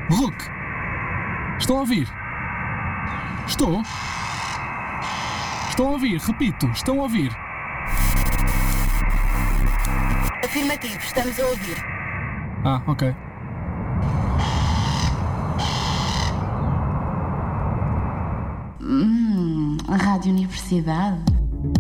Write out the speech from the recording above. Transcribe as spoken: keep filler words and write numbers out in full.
Hulk! Estão a ouvir? Estou? Estão a ouvir? Repito, estão a ouvir? Afirmativo, estamos a ouvir. Ah, ok. Hum, a Rádio Universidade.